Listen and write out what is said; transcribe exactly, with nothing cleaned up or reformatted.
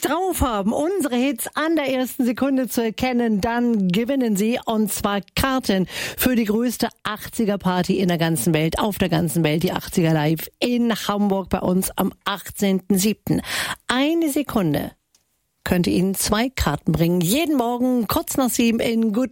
drauf haben, unsere Hits an der ersten Sekunde zu erkennen, dann gewinnen Sie, und zwar Karten für die größte achtziger-Party in der ganzen Welt, auf der ganzen Welt, die achtziger Live in Hamburg bei uns am achtzehnten siebten Eine Sekunde könnte Ihnen zwei Karten bringen. Jeden Morgen kurz nach sieben in Good